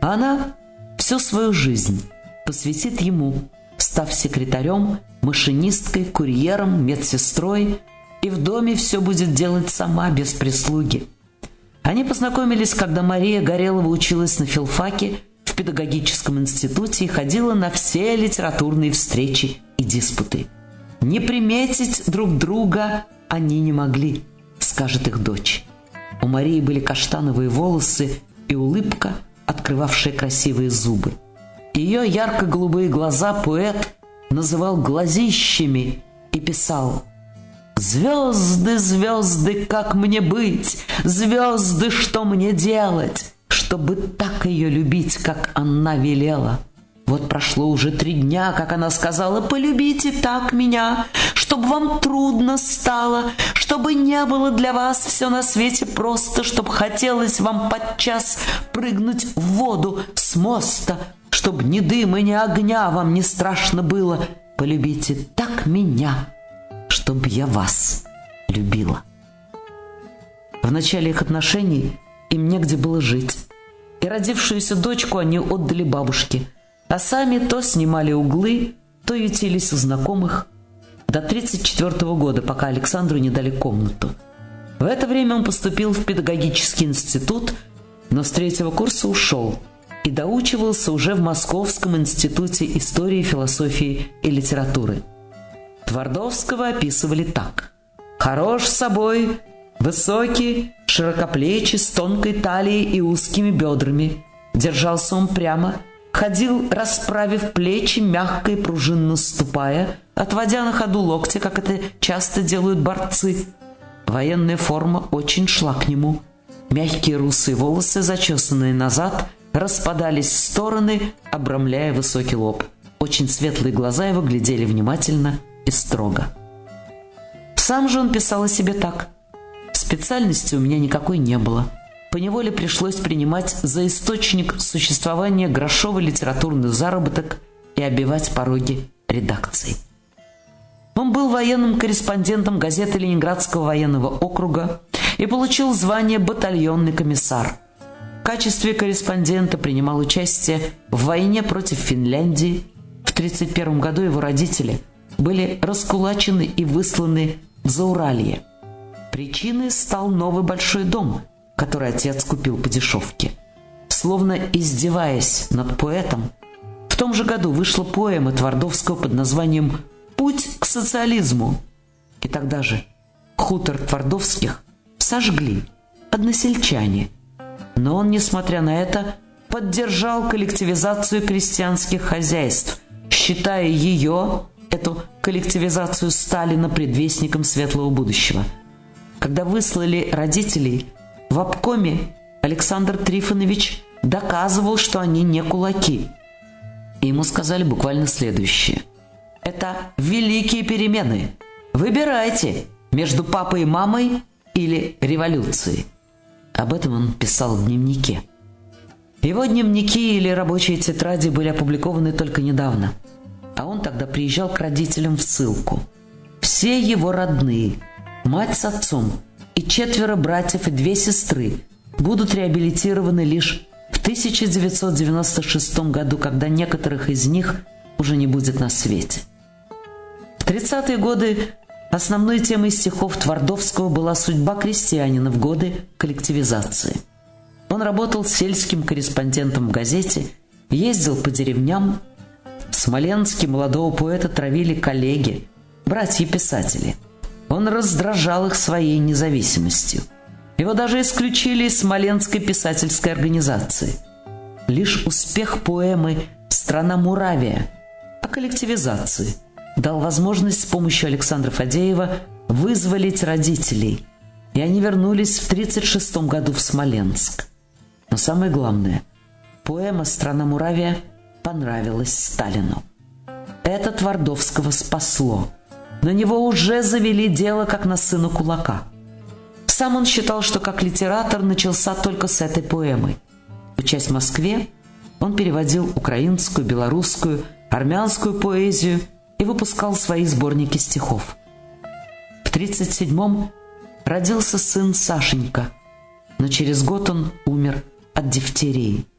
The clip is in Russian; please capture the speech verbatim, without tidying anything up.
А она всю свою жизнь посвятит ему, став секретарем, машинисткой, курьером, медсестрой, и в доме все будет делать сама, без прислуги. Они познакомились, когда Мария Горелова училась на филфаке в педагогическом институте и ходила на все литературные встречи и диспуты. Не приметить друг друга они не могли, скажет их дочь. У Марии были каштановые волосы и улыбка, открывавшая красивые зубы. Ее ярко-голубые глаза поэт называл глазищами и писал: «Звезды, звезды, как мне быть? Звезды, что мне делать, чтобы так ее любить, как она велела? Вот прошло уже три дня, как она сказала: полюбите так меня, чтобы вам трудно стало, чтобы не было для вас все на свете просто, чтобы хотелось вам подчас прыгнуть в воду с моста, чтобы ни дыма, ни огня вам не страшно было. Полюбите так меня, чтоб я вас любила». В начале их отношений им негде было жить, и родившуюся дочку они отдали бабушке, а сами то снимали углы, то ютились у знакомых до тридцать четвёртого года, пока Александру не дали комнату. В это время он поступил в педагогический институт, но с третьего курса ушел и доучивался уже в Московском институте истории, философии и литературы. Твардовского описывали так: «Хорош собой, высокий, широкоплечий, с тонкой талией и узкими бедрами. Держался он прямо, ходил, расправив плечи, мягко и пружинно ступая, отводя на ходу локти, как это часто делают борцы. Военная форма очень шла к нему. Мягкие русые волосы, зачесанные назад, распадались в стороны, обрамляя высокий лоб. Очень светлые глаза его глядели внимательно и строго». Сам же он писал о себе так: «Специальности у меня никакой не было. Поневоле пришлось принимать за источник существования грошовый литературный заработок и оббивать пороги редакций». Он был военным корреспондентом газеты Ленинградского военного округа и получил звание батальонный комиссар. В качестве корреспондента принимал участие в войне против Финляндии. В тридцать первом году его родители были раскулачены и высланы в Зауралье. Причиной стал новый большой дом, который отец купил по дешевке. Словно издеваясь над поэтом, в том же году вышла поэма Твардовского под названием «Путь к социализму». И тогда же хутор Твардовских сожгли односельчане. Но он, несмотря на это, поддержал коллективизацию крестьянских хозяйств, считая ее, эту коллективизацию Сталина, предвестником светлого будущего. Когда выслали родителей, в обкоме Александр Трифонович доказывал, что они не кулаки. И ему сказали буквально следующее: «Это великие перемены. Выбирайте между папой и мамой или революцией». Об этом он писал в дневнике. Его дневники или рабочие тетради были опубликованы только недавно, а он тогда приезжал к родителям в ссылку. Все его родные, мать с отцом и четверо братьев и две сестры будут реабилитированы лишь в тысяча девятьсот девяносто шестом году, когда некоторых из них уже не будет на свете. В тридцатые годы основной темой стихов Твардовского была судьба крестьянина в годы коллективизации. Он работал сельским корреспондентом в газете, ездил по деревням. В Смоленске молодого поэта травили коллеги, братья-писатели. Он раздражал их своей независимостью. Его даже исключили из Смоленской писательской организации. Лишь успех поэмы «Страна Муравия» о коллективизации дал возможность с помощью Александра Фадеева вызволить родителей, и они вернулись в тридцать шестом году в Смоленск. Но самое главное, поэма «Страна Муравия» понравилась Сталину. Это Твардовского спасло. На него уже завели дело, как на сына кулака. Сам он считал, что как литератор начался только с этой поэмой. Учась в Москве, он переводил украинскую, белорусскую, армянскую поэзию и выпускал свои сборники стихов. В тридцать седьмом родился сын Сашенька, но через год он умер от дифтерии.